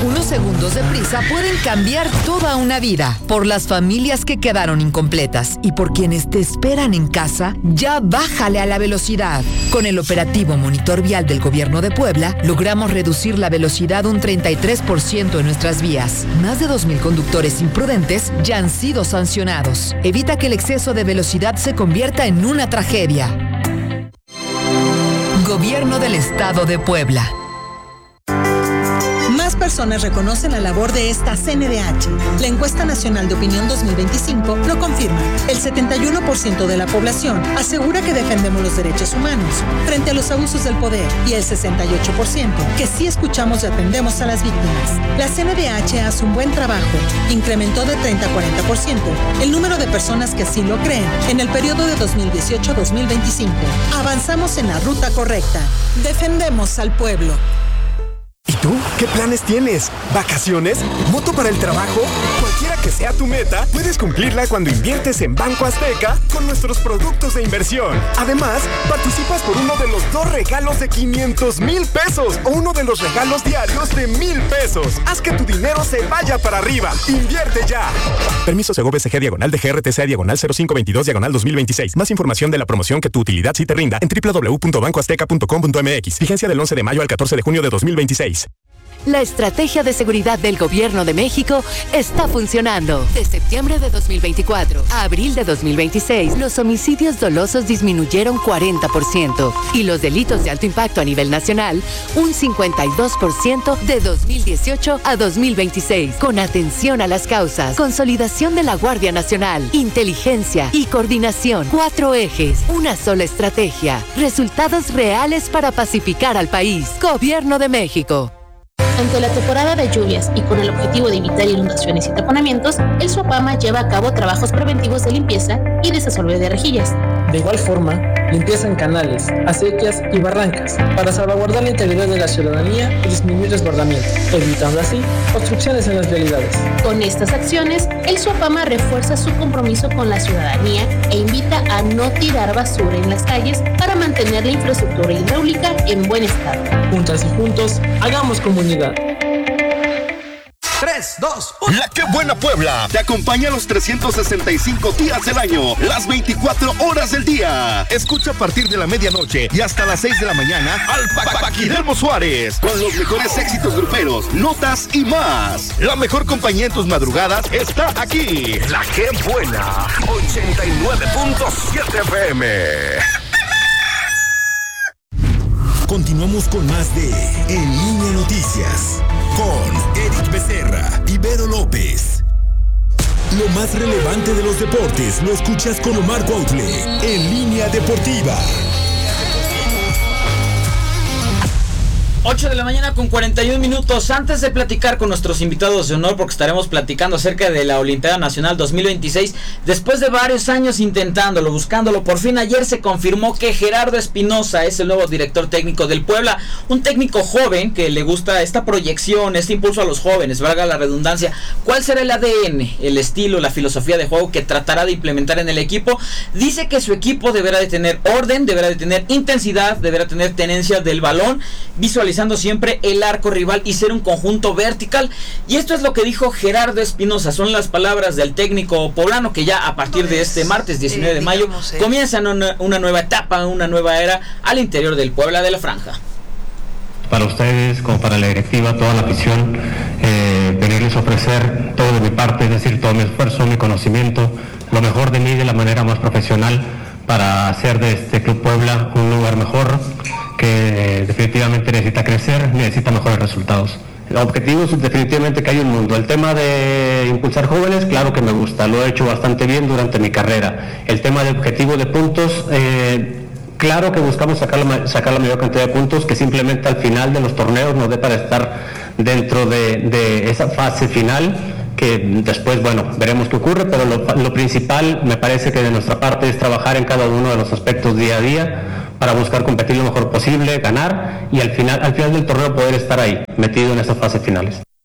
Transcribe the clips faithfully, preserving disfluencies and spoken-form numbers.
Unos segundos de prisa pueden cambiar toda una vida. Por las familias que quedaron incompletas y por quienes te esperan en casa, ya bájale a la velocidad. Con el operativo Monitor Vial del Gobierno de Puebla, logramos reducir la velocidad un treinta y tres por ciento en nuestras vías. Más de dos mil conductores imprudentes ya han sido sancionados. Evita que el exceso de velocidad se convierta en una tragedia. Gobierno del Estado de Puebla. Más personas reconocen la labor de esta C N D H. La encuesta nacional de opinión dos mil veinticinco lo confirma. El setenta y uno por ciento de la población asegura que defendemos los derechos humanos frente a los abusos del poder y el sesenta y ocho por ciento que sí escuchamos y atendemos a las víctimas. La C N D H hace un buen trabajo. Incrementó de treinta a cuarenta por ciento el número de personas que así lo creen en el periodo de dos mil dieciocho a dos mil veinticinco. Avanzamos en la ruta correcta. Defendemos al pueblo. ¿Y tú? ¿Qué planes tienes? ¿Vacaciones? ¿Moto para el trabajo? Cualquiera que sea tu meta, puedes cumplirla cuando inviertes en Banco Azteca con nuestros productos de inversión. Además, participas por uno de los dos regalos de quinientos mil pesos o uno de los regalos diarios de mil pesos. Haz que tu dinero se vaya para arriba. ¡Invierte ya! Permiso Segov S G diagonal de G R T C diagonal cero cinco veintidós diagonal dos mil veintiséis. Más información de la promoción que tu utilidad sí te rinda en doble u doble u doble u punto banco azteca punto com punto m x. Vigencia del once de mayo al catorce de junio de dos mil veintiséis. La estrategia de seguridad del Gobierno de México está funcionando. De septiembre de dos mil veinticuatro a abril de dos mil veintiséis, los homicidios dolosos disminuyeron cuarenta por ciento y los delitos de alto impacto a nivel nacional un cincuenta y dos por ciento de dos mil dieciocho a dos mil veintiséis. Con atención a las causas, consolidación de la Guardia Nacional, inteligencia y coordinación. Cuatro ejes, una sola estrategia. Resultados reales para pacificar al país. Gobierno de México. Ante la temporada de lluvias y con el objetivo de evitar inundaciones y taponamientos, el SUAPAMA lleva a cabo trabajos preventivos de limpieza y desasolve de rejillas. De igual forma, limpieza en canales, acequias y barrancas para salvaguardar la integridad de la ciudadanía y disminuir desbordamiento, evitando así obstrucciones en las vialidades. Con estas acciones, el SUAPAMA refuerza su compromiso con la ciudadanía e invita a no tirar basura en las calles para mantener la infraestructura hidráulica en buen estado. Juntas y juntos, hagamos comunidad. tres, dos, uno. La que buena Puebla te acompaña los trescientos sesenta y cinco días del año, las veinticuatro horas del día. Escucha a partir de la medianoche y hasta las seis de la mañana al Paquirelmo Suárez con los mejores éxitos gruperos, notas y más. La mejor compañía en tus madrugadas está aquí. La que buena, ochenta y nueve punto siete F M. Continuamos con más de En Línea Noticias con Eric Becerra y Vero López. Lo más relevante de los deportes lo escuchas con Omar Cuautle en Línea Deportiva. ocho de la mañana con cuarenta y un minutos. Antes de platicar con nuestros invitados de honor, porque estaremos platicando acerca de la Olimpiada Nacional dos mil veintiséis, después de varios años intentándolo, buscándolo, por fin ayer se confirmó que Gerardo Espinoza es el nuevo director técnico del Puebla, un técnico joven que le gusta esta proyección, este impulso a los jóvenes, valga la redundancia. ¿Cuál será el A D N, el estilo, la filosofía de juego que tratará de implementar en el equipo? Dice que su equipo deberá de tener orden, deberá de tener intensidad, deberá tener tenencia del balón, visualización siempre el arco rival y ser un conjunto vertical. Y esto es lo que dijo Gerardo Espinoza. Son las palabras del técnico poblano que ya a partir de este martes diecinueve de mayo comienzan una, una nueva etapa, una nueva era al interior del Puebla de la Franja. Para ustedes, como para la directiva, toda la afición, eh, venirles a ofrecer todo de mi parte, es decir, todo mi esfuerzo, mi conocimiento, lo mejor de mí de la manera más profesional para hacer de este Club Puebla un lugar mejor, que definitivamente necesita crecer, necesita mejores resultados. Objetivos, definitivamente que hay un mundo. El tema de impulsar jóvenes, claro que me gusta, lo he hecho bastante bien durante mi carrera. El tema de objetivo de puntos, eh, claro que buscamos sacar la, sacar la mayor cantidad de puntos, que simplemente al final de los torneos nos dé para estar dentro de, de esa fase final, que después, bueno, veremos qué ocurre, pero lo, lo principal me parece que de nuestra parte es trabajar en cada uno de los aspectos día a día, para buscar competir lo mejor posible, ganar y al final, al final del torneo poder estar ahí, metido en esas fases finales.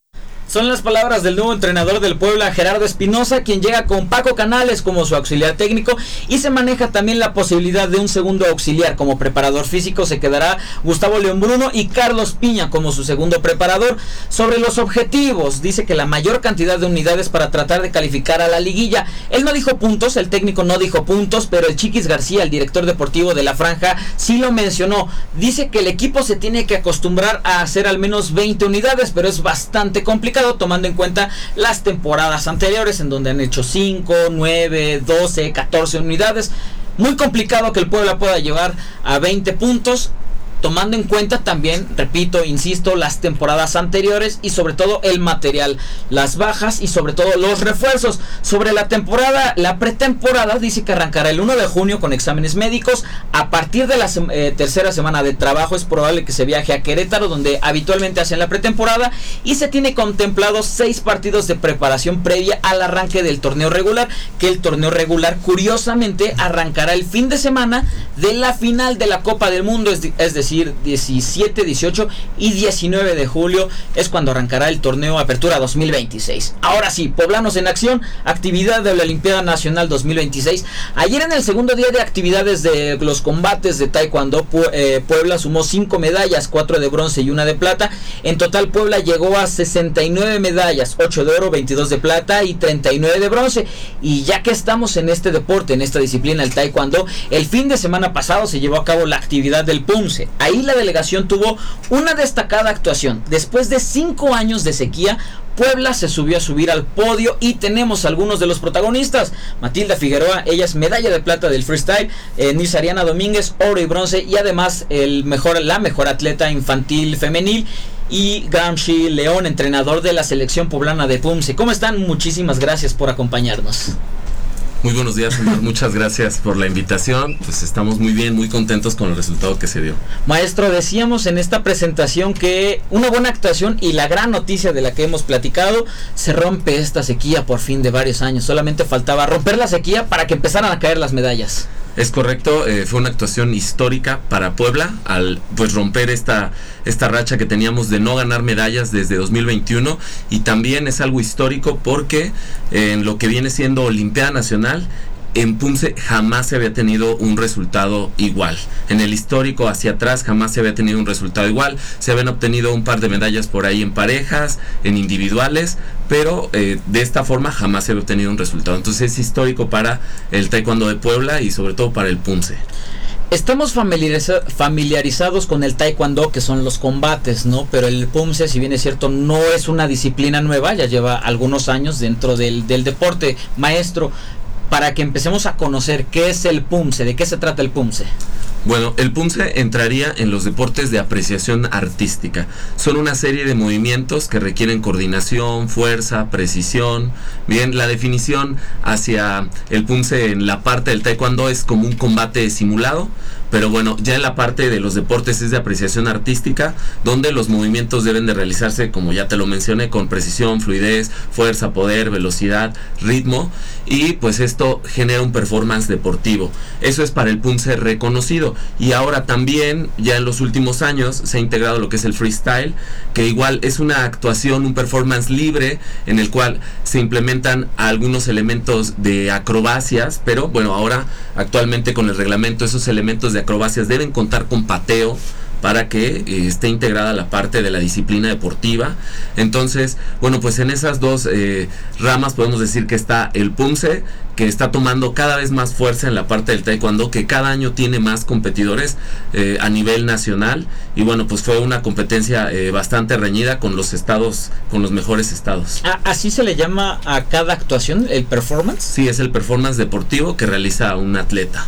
Son las palabras del nuevo entrenador del Puebla, Gerardo Espinoza, quien llega con Paco Canales como su auxiliar técnico, y se maneja también la posibilidad de un segundo auxiliar. Como preparador físico se quedará Gustavo León Bruno y Carlos Piña como su segundo preparador. Sobre los objetivos, dice que la mayor cantidad de unidades para tratar de calificar a la liguilla. Él no dijo puntos, el técnico no dijo puntos, pero el Chiquis García, el director deportivo de la franja, sí lo mencionó. Dice que el equipo se tiene que acostumbrar a hacer al menos veinte unidades, pero es bastante complicado tomando en cuenta las temporadas anteriores en donde han hecho cinco, nueve, doce, catorce unidades. Muy complicado que el Puebla pueda llevar a veinte puntos, tomando en cuenta también, repito, insisto, las temporadas anteriores y sobre todo el material, las bajas y sobre todo los refuerzos. Sobre la temporada, la pretemporada dice que arrancará el uno de junio con exámenes médicos. A partir de la eh, tercera semana de trabajo es probable que se viaje a Querétaro, donde habitualmente hacen la pretemporada, y se tiene contemplado seis partidos de preparación previa al arranque del torneo regular, que el torneo regular curiosamente arrancará el fin de semana de la final de la Copa del Mundo, es, es decir, diecisiete, dieciocho y diecinueve de julio es cuando arrancará el torneo Apertura dos mil veintiséis. Ahora sí, poblanos en acción, actividad de la Olimpiada Nacional dos mil veintiséis. Ayer, en el segundo día de actividades de los combates de Taekwondo, Puebla sumó cinco medallas, cuatro de bronce y una de plata. En total, Puebla llegó a sesenta y nueve medallas, ocho de oro, veintidós de plata y treinta y nueve de bronce. Y ya que estamos en este deporte, en esta disciplina, el Taekwondo, el fin de semana pasado se llevó a cabo la actividad del PUMSE. Ahí la delegación tuvo una destacada actuación. Después de cinco años de sequía, Puebla se subió a subir al podio y tenemos algunos de los protagonistas. Matilda Figueroa, ella es medalla de plata del freestyle, eh, Nilsa Ariana Domínguez, oro y bronce, y además el mejor, la mejor atleta infantil femenil, y Gramsci León, entrenador de la selección poblana de PUMSE. ¿Cómo están? Muchísimas gracias por acompañarnos. Muy buenos días, Omar. Muchas gracias por la invitación. Pues estamos muy bien, muy contentos con el resultado que se dio. Maestro, decíamos en esta presentación que una buena actuación y la gran noticia de la que hemos platicado, se rompe esta sequía por fin de varios años. Solamente faltaba romper la sequía para que empezaran a caer las medallas. Es correcto, eh, fue una actuación histórica para Puebla al pues romper esta, esta racha que teníamos de no ganar medallas desde dos mil veintiuno, y también es algo histórico porque eh, en lo que viene siendo Olimpiada Nacional, en PUMSE jamás se había tenido un resultado igual. En el histórico hacia atrás jamás se había tenido un resultado igual. Se habían obtenido un par de medallas por ahí en parejas, en individuales, pero eh, de esta forma jamás se había obtenido un resultado. Entonces es histórico para el Taekwondo de Puebla y sobre todo para el PUMSE. Estamos familiariza- familiarizados con el Taekwondo, que son los combates, ¿no? Pero el PUMSE, si bien es cierto, no es una disciplina nueva, ya lleva algunos años dentro del, del deporte. Maestro, para que empecemos a conocer qué es el PUMSE, de qué se trata el PUMSE. Bueno, el PUMSE entraría en los deportes de apreciación artística. Son una serie de movimientos que requieren coordinación, fuerza, precisión. Bien, la definición hacia el PUMSE en la parte del Taekwondo es como un combate simulado, pero bueno, ya en la parte de los deportes es de apreciación artística, donde los movimientos deben de realizarse, como ya te lo mencioné, con precisión, fluidez, fuerza, poder, velocidad, ritmo, y pues esto genera un performance deportivo. Eso es para el PUMSE reconocido. Y ahora también, ya en los últimos años, se ha integrado lo que es el freestyle, que igual es una actuación, un performance libre, en el cual se implementan algunos elementos de acrobacias, pero bueno, ahora actualmente con el reglamento esos elementos de acrobacias deben contar con pateo para que eh, esté integrada la parte de la disciplina deportiva. Entonces, bueno, pues en esas dos eh, ramas podemos decir que está el PUMSE, que está tomando cada vez más fuerza en la parte del Taekwondo, que cada año tiene más competidores eh, a nivel nacional, y bueno, pues fue una competencia eh, bastante reñida con los estados, con los mejores estados. ¿Así se le llama a cada actuación, el performance? Sí, es el performance deportivo que realiza un atleta.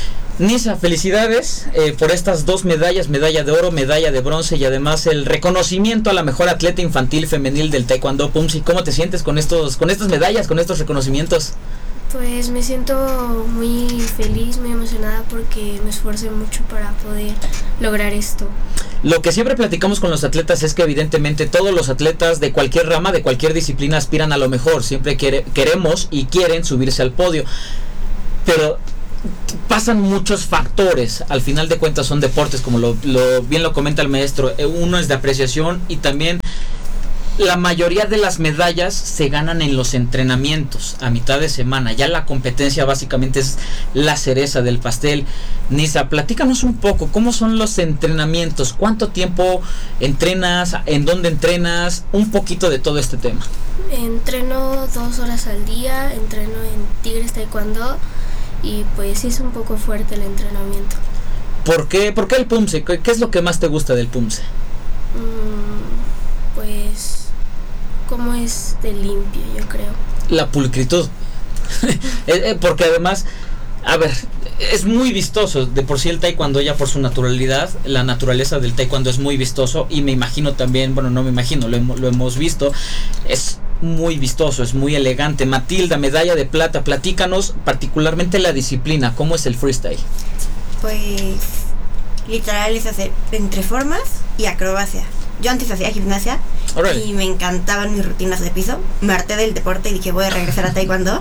Nisa, felicidades eh, por estas dos medallas, medalla de oro, medalla de bronce, y además el reconocimiento a la mejor atleta infantil femenil del Taekwondo PUMSE. ¿Cómo te sientes con estos, con estas medallas, con estos reconocimientos? Pues me siento muy feliz, muy emocionada porque me esforcé mucho para poder lograr esto. Lo que siempre platicamos con los atletas es que evidentemente todos los atletas de cualquier rama, de cualquier disciplina aspiran a lo mejor, siempre quiere, queremos y quieren subirse al podio, pero pasan muchos factores. Al final de cuentas son deportes, como lo, lo bien lo comenta el maestro. Uno es de apreciación y también la mayoría de las medallas se ganan en los entrenamientos a mitad de semana. Ya la competencia básicamente es la cereza del pastel. Nisa, platícanos un poco, ¿cómo son los entrenamientos? ¿Cuánto tiempo entrenas? ¿En dónde entrenas? Un poquito de todo este tema. Entreno dos horas al día, entreno en Tigres Taekwondo y pues sí es un poco fuerte el entrenamiento. ¿Por qué, ¿Por qué el PUMSE? ¿Qué, ¿Qué es lo que más te gusta del PUMSE? Mm, pues como es de limpio, yo creo. La pulcritud. Porque además, a ver, es muy vistoso. De por sí el taekwondo, ya por su naturalidad, la naturaleza del taekwondo es muy vistoso. Y me imagino también, bueno, no me imagino, lo, lo hemos visto. Es muy vistoso, es muy elegante. Matilda, medalla de plata, platícanos particularmente la disciplina. ¿Cómo es el freestyle? Pues literal es hacer entre formas y acrobacia. Yo antes hacía gimnasia right. y me encantaban mis rutinas de piso. Me harté del deporte y dije voy a regresar a taekwondo.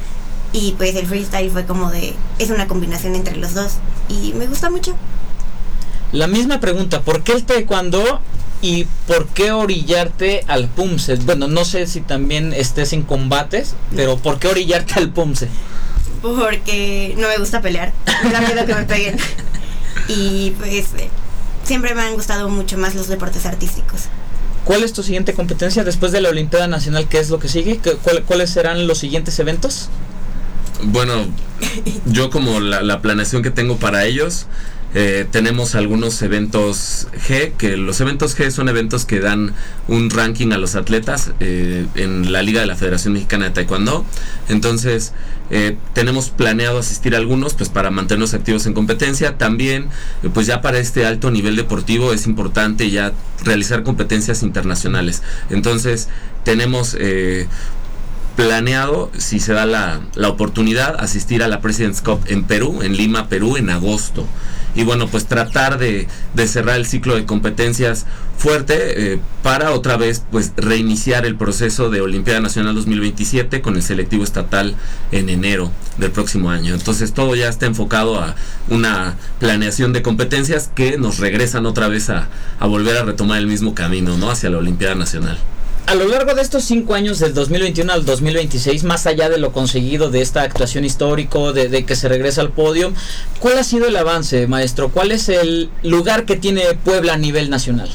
Y pues el freestyle fue como de, es una combinación entre los dos y me gusta mucho. La misma pregunta, ¿por qué el taekwondo y por qué orillarte al PUMSE? Bueno, no sé si también estés en combates, pero ¿por qué orillarte al PUMSE? Porque no me gusta pelear, me da miedo que me peguen. Y pues eh, siempre me han gustado mucho más los deportes artísticos. ¿Cuál es tu siguiente competencia después de la Olimpiada Nacional? ¿Qué es lo que sigue? ¿Cuál, ¿Cuáles serán los siguientes eventos? Bueno, yo como la, la planeación que tengo para ellos, eh, tenemos algunos eventos G, que los eventos G son eventos que dan un ranking a los atletas eh, en la Liga de la Federación Mexicana de Taekwondo. Entonces, eh, tenemos planeado asistir a algunos pues para mantenernos activos en competencia. También, eh, pues ya para este alto nivel deportivo es importante ya realizar competencias internacionales. Entonces, tenemos... Eh, planeado, si se da la, la oportunidad, asistir a la President's Cup en Perú, en Lima, Perú, en agosto. Y bueno, pues tratar de, de cerrar el ciclo de competencias fuerte eh, para otra vez pues reiniciar el proceso de Olimpiada Nacional dos mil veintisiete con el selectivo estatal en enero del próximo año. Entonces todo ya está enfocado a una planeación de competencias que nos regresan otra vez a, a volver a retomar el mismo camino, ¿no? Hacia la Olimpiada Nacional. A lo largo de estos cinco años, del dos mil veintiuno al dos mil veintiséis, más allá de lo conseguido de esta actuación histórico, de, de que se regresa al podio, ¿cuál ha sido el avance, maestro? ¿Cuál es el lugar que tiene Puebla a nivel nacional?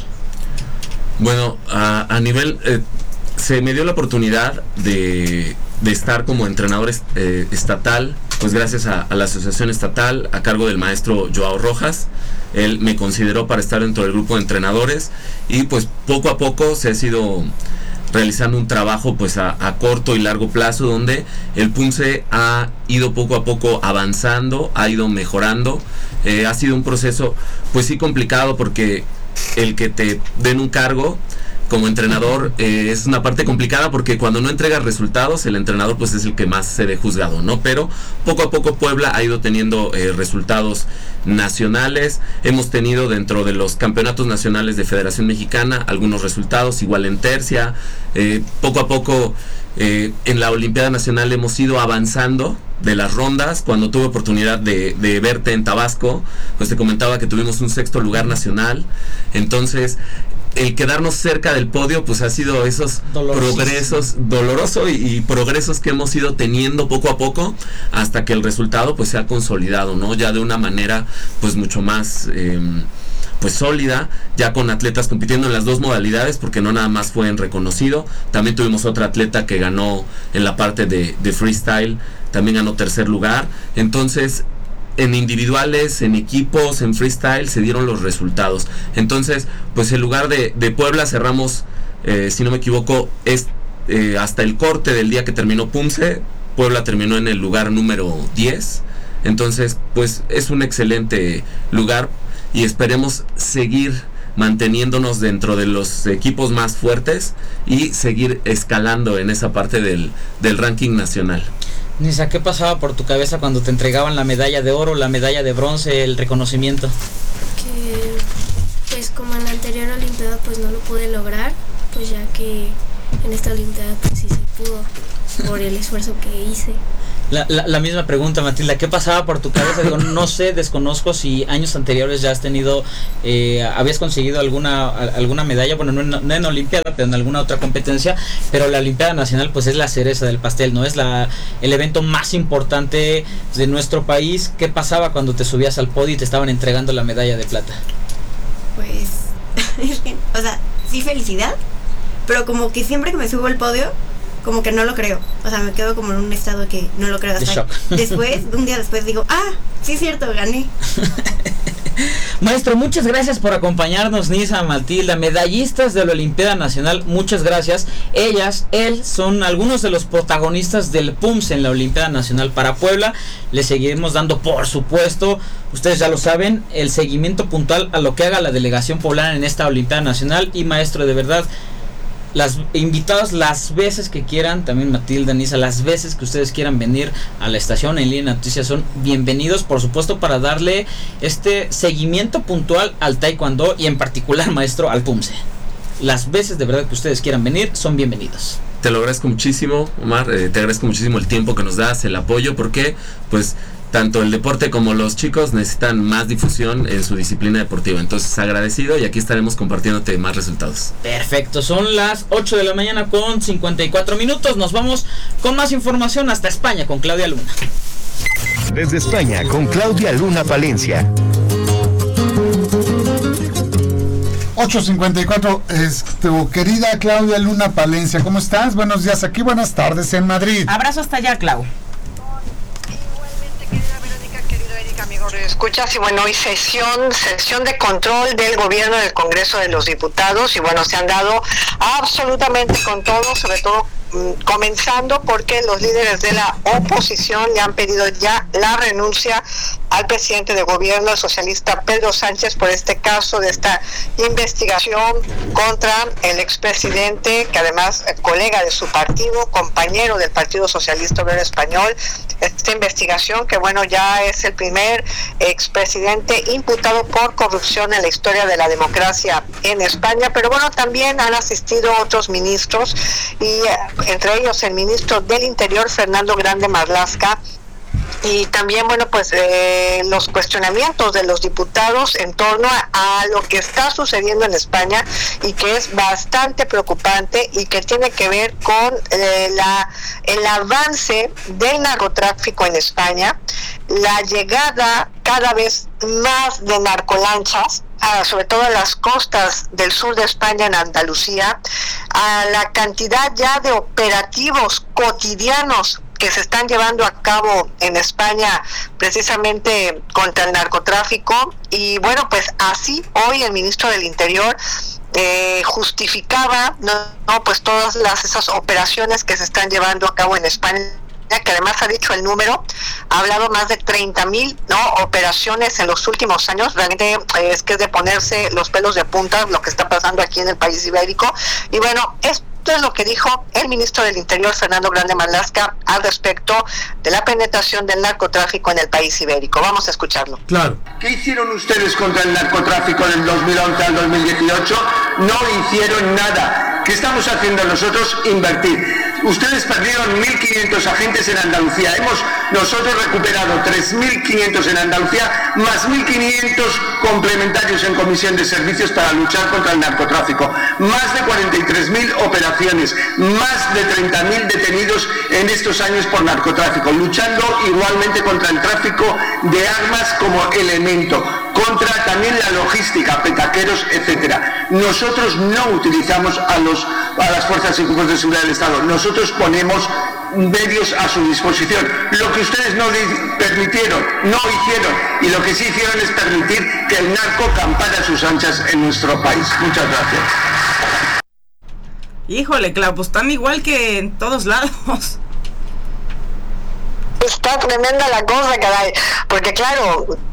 Bueno, a, a nivel... Eh, se me dio la oportunidad de, de estar como entrenador est, eh, estatal, pues gracias a, a la asociación estatal, a cargo del maestro Joao Rojas. Él me consideró para estar dentro del grupo de entrenadores y pues poco a poco se ha sido realizando un trabajo pues a, a corto y largo plazo donde el PUMSE ha ido poco a poco avanzando, ha ido mejorando. Eh, ha sido un proceso pues sí complicado porque el que te den un cargo como entrenador eh, es una parte complicada porque cuando no entregas resultados el entrenador pues es el que más se ve juzgado, ¿no? Pero poco a poco Puebla ha ido teniendo eh, resultados nacionales. Hemos tenido dentro de los campeonatos nacionales de Federación Mexicana algunos resultados, igual en tercia. Eh, poco a poco eh, en la Olimpiada Nacional hemos ido avanzando de las rondas. Cuando tuve oportunidad de, de verte en Tabasco, pues te comentaba que tuvimos un sexto lugar nacional. Entonces el quedarnos cerca del podio pues ha sido esos progresos doloroso y, y progresos que hemos ido teniendo poco a poco hasta que el resultado pues se ha consolidado, ¿no? Ya de una manera pues mucho más eh, pues sólida, ya con atletas compitiendo en las dos modalidades, porque no nada más fue en reconocido. También tuvimos otra atleta que ganó en la parte de, de freestyle, también ganó tercer lugar. Entonces en individuales, en equipos, en freestyle se dieron los resultados. Entonces pues el lugar de, de Puebla cerramos, eh, si no me equivoco, es eh, hasta el corte del día que terminó PUMSE, Puebla terminó en el lugar número diez. Entonces pues es un excelente lugar y esperemos seguir manteniéndonos dentro de los equipos más fuertes y seguir escalando en esa parte del, del ranking nacional. Nisa, ¿qué pasaba por tu cabeza cuando te entregaban la medalla de oro, la medalla de bronce, el reconocimiento? Que pues como en la anterior olimpiada pues no lo pude lograr, pues ya que en esta olimpiada pues sí se pudo por el esfuerzo que hice. La, la, la misma pregunta, Matilda, ¿qué pasaba por tu cabeza? Digo, no sé, desconozco si años anteriores ya has tenido, eh, habías conseguido alguna alguna medalla, bueno, no en, no en Olimpiada, pero en alguna otra competencia, pero la Olimpiada Nacional pues es la cereza del pastel, ¿no? Es la el evento más importante de nuestro país. ¿Qué pasaba cuando te subías al podio y te estaban entregando la medalla de plata? Pues, es que, o sea, sí, felicidad, pero como que siempre que me subo al podio, como que no lo creo, o sea, me quedo como en un estado que no lo creo. Hasta después, un día después digo, ah, sí es cierto, gané. Maestro, muchas gracias por acompañarnos, Nisa, Matilda, medallistas de la Olimpiada Nacional, muchas gracias. Ellas, él, son algunos de los protagonistas del P U M S en la Olimpiada Nacional para Puebla. Les seguiremos dando, por supuesto, ustedes ya lo saben, el seguimiento puntual a lo que haga la delegación poblana en esta Olimpiada Nacional. Y maestro, de verdad, las invitados las veces que quieran, también Matilda, Nisa, las veces que ustedes quieran venir a la estación en Línea Noticias son bienvenidos, por supuesto, para darle este seguimiento puntual al taekwondo y en particular, maestro, al P U M S. Las veces de verdad que ustedes quieran venir son bienvenidos. Te lo agradezco muchísimo, Omar, eh, te agradezco muchísimo el tiempo que nos das, el apoyo, porque pues tanto el deporte como los chicos necesitan más difusión en su disciplina deportiva. Entonces, agradecido, y aquí estaremos compartiéndote más resultados. Perfecto, son las ocho de la mañana con cincuenta y cuatro minutos. Nos vamos con más información hasta España con Claudia Luna. Desde España con Claudia Luna Palencia. ocho cincuenta y cuatro, este, querida Claudia Luna Palencia, ¿cómo estás? Buenos días aquí, buenas tardes en Madrid. Abrazo hasta allá, Clau. Amigos, escuchas, y bueno, hoy sesión, sesión de control del gobierno del Congreso de los Diputados, y bueno, se han dado absolutamente con todo, sobre todo comenzando porque los líderes de la oposición le han pedido ya la renuncia al presidente de gobierno, el socialista Pedro Sánchez, por este caso de esta investigación contra el expresidente, que además es colega de su partido, compañero del Partido Socialista Obrero Español. Esta investigación, que bueno, ya es el primer expresidente imputado por corrupción en la historia de la democracia en España, pero bueno, también han asistido otros ministros, y entre ellos el ministro del Interior, Fernando Grande Marlaska, y también, bueno, pues eh, los cuestionamientos de los diputados en torno a, a lo que está sucediendo en España, y que es bastante preocupante, y que tiene que ver con eh, la el avance del narcotráfico en España, la llegada cada vez más de narcolanchas, a, sobre todo a las costas del sur de España, en Andalucía, a la cantidad ya de operativos cotidianos que se están llevando a cabo en España precisamente contra el narcotráfico. Y bueno, pues así hoy el ministro del Interior eh, justificaba no, no pues todas las esas operaciones que se están llevando a cabo en España, que además ha dicho el número, ha hablado más de treinta mil ¿no? operaciones en los últimos años. Realmente eh, es que es de ponerse los pelos de punta lo que está pasando aquí en el país ibérico. Y bueno, esto es lo que dijo el ministro del Interior, Fernando Grande Marlaska, al respecto de la penetración del narcotráfico en el país ibérico. Vamos a escucharlo. Claro. ¿Qué hicieron ustedes contra el narcotráfico del dos mil once al dos mil dieciocho? No hicieron nada. ¿Qué estamos haciendo nosotros? Invertir. Ustedes perdieron mil quinientos agentes en Andalucía. Hemos nosotros recuperado tres mil quinientos en Andalucía, más mil quinientos complementarios en comisión de servicios para luchar contra el narcotráfico. Más de cuarenta y tres mil operaciones, más de treinta mil detenidos en estos años por narcotráfico, luchando igualmente contra el tráfico de armas como elemento, contra también la logística, petaqueros, etcétera. Nosotros no utilizamos a los a las fuerzas y cuerpos de seguridad del Estado. Nosotros ponemos medios a su disposición. Lo que ustedes no permitieron, no hicieron, y lo que sí hicieron es permitir que el narco campara a sus anchas en nuestro país. Muchas gracias. Híjole, Clau, pues están igual que en todos lados. Está tremenda la cosa, caray, porque claro,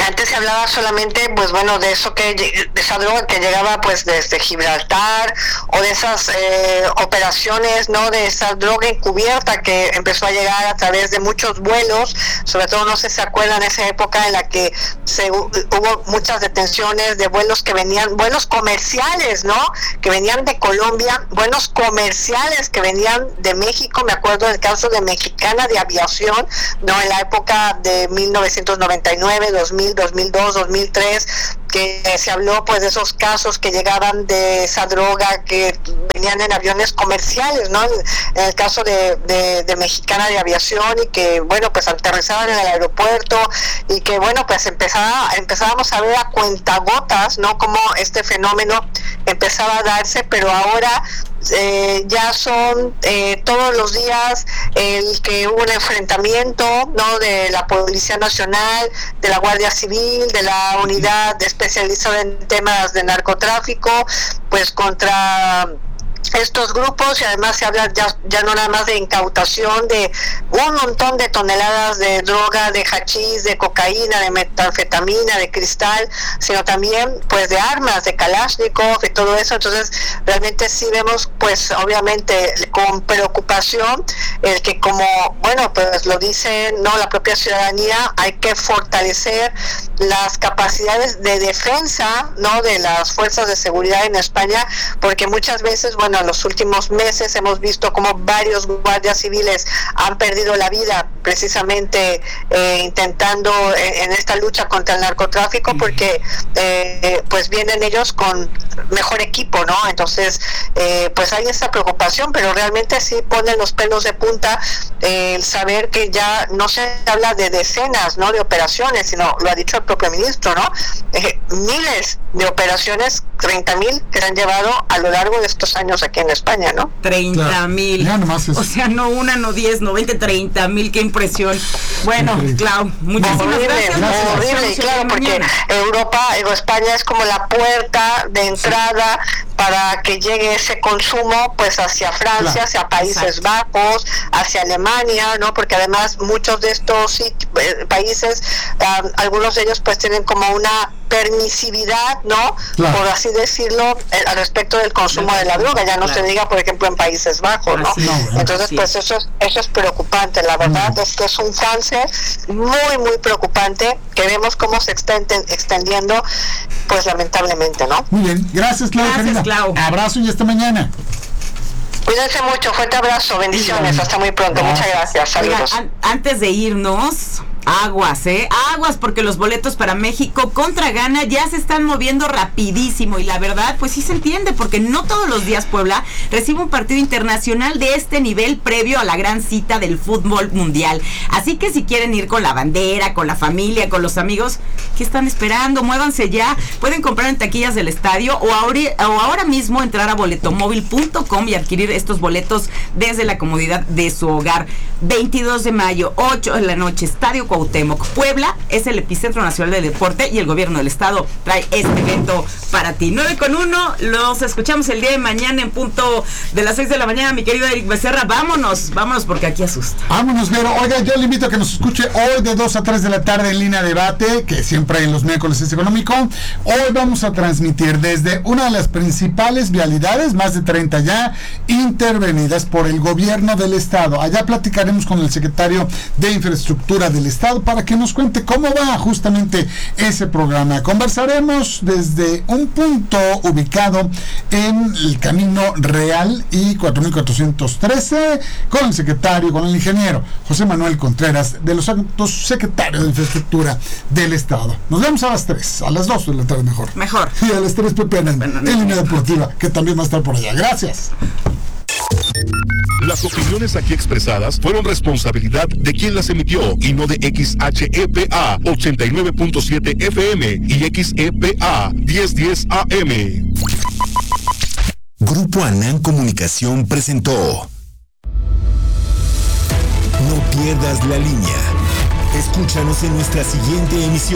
Antes se hablaba solamente, pues bueno, de eso que de esa droga que llegaba pues desde Gibraltar, o de esas eh, operaciones, no, de esa droga encubierta que empezó a llegar a través de muchos vuelos. Sobre todo, no sé si se acuerdan, esa época en la que se hubo muchas detenciones de vuelos que venían, vuelos comerciales, no, que venían de Colombia, vuelos comerciales que venían de México. Me acuerdo del caso de Mexicana de Aviación, no, en la época de mil novecientos noventa y nueve, dos mil, dos mil dos, dos mil tres, que se habló pues de esos casos que llegaban de esa droga que venían en aviones comerciales, ¿no? En el caso de, de, de Mexicana de Aviación, y que bueno, pues aterrizaban en el aeropuerto, y que bueno, pues empezaba, empezábamos a ver a cuentagotas, ¿no?, cómo este fenómeno empezaba a darse, pero ahora Eh, ya son eh, todos los días el que hubo un enfrentamiento, ¿no?, de la Policía Nacional, de la Guardia Civil, de la unidad especializada en temas de narcotráfico, pues contra estos grupos. Y además se habla ya, ya no nada más de incautación de un montón de toneladas de droga, de hachís, de cocaína, de metanfetamina, de cristal, sino también pues de armas, de Kalashnikov y todo eso. Entonces realmente sí vemos pues obviamente con preocupación el que, como bueno pues lo dice no la propia ciudadanía, hay que fortalecer las capacidades de defensa, no, de las fuerzas de seguridad en España, porque muchas veces, bueno, en los últimos meses hemos visto como varios guardias civiles han perdido la vida precisamente eh, intentando en, en esta lucha contra el narcotráfico, porque eh, pues vienen ellos con mejor equipo, ¿no? Entonces eh, pues hay esta preocupación, pero realmente sí pone los pelos de punta eh, el saber que ya no se habla de decenas, ¿no?, de operaciones, sino lo ha dicho el propio ministro, ¿no? Eh, miles de operaciones, treinta mil que se han llevado a lo largo de estos años aquí en España, ¿no? treinta mil. Claro. O sea, no una, no diez, no veinte, treinta mil, qué impresión. Bueno, Clau, muchísimas horrible, gracias. gracias. Horrible, y claro, porque Europa, digo, España es como la puerta de entrada para que llegue ese consumo pues hacia Francia, claro, hacia Países Exacto. Bajos, hacia Alemania, ¿no? Porque además muchos de estos países, um, algunos de ellos pues tienen como una permisividad, ¿no? Claro. Por así decirlo, eh, al respecto del consumo de la droga, ya no claro. se diga, por ejemplo, en Países Bajos, ¿no? no Entonces, pues eso es, eso es preocupante, la verdad no. es que es un cáncer muy, muy preocupante, que vemos cómo se está extendiendo, pues lamentablemente, ¿no? Muy bien, gracias, Clau. Gracias, Clau. Abrazo y hasta mañana. Cuídense mucho, fuerte abrazo, bendiciones, sí, hasta muy pronto, gracias. Muchas gracias, saludos. Oiga, an- antes de irnos, aguas, ¿eh? Aguas, porque los boletos para México contra Ghana ya se están moviendo rapidísimo, y la verdad, pues sí se entiende, porque no todos los días Puebla recibe un partido internacional de este nivel previo a la gran cita del fútbol mundial. Así que si quieren ir con la bandera, con la familia, con los amigos, ¿qué están esperando? Muévanse ya. Pueden comprar en taquillas del estadio o ahora, o ahora mismo entrar a boletomóvil punto com y adquirir estos boletos desde la comodidad de su hogar. veintidós de mayo, ocho de la noche, Estadio Cuauhtémoc. Puebla es el epicentro nacional del deporte, y el gobierno del estado trae este evento para ti. nueve con uno, los escuchamos el día de mañana en punto de las seis de la mañana, mi querido Eric Becerra. Vámonos, vámonos, porque aquí asusta. Vámonos, Vero. Oiga, yo le invito a que nos escuche hoy de dos a tres de la tarde en Línea Debate, que siempre en los miércoles es económico. Hoy vamos a transmitir desde una de las principales vialidades, más de treinta ya, intervenidas por el gobierno del estado. Allá platicaremos con el secretario de Infraestructura del estado para que nos cuente cómo va justamente ese programa. Conversaremos desde un punto ubicado en el Camino Real y cuatro mil cuatrocientos trece con el secretario, con el ingeniero José Manuel Contreras, de los actos secretarios de Infraestructura del estado. Nos vemos a las tres, a las dos de la tarde mejor. Mejor. Y a las tres Pepe Anán, bueno, no, en Línea Deportiva, que también va a estar por allá. Gracias. Las opiniones aquí expresadas fueron responsabilidad de quien las emitió y no de X H E P A ochenta y nueve punto siete F M y X E P A diez diez A M. Grupo Anán Comunicación presentó No pierdas la línea. Escúchanos en nuestra siguiente emisión.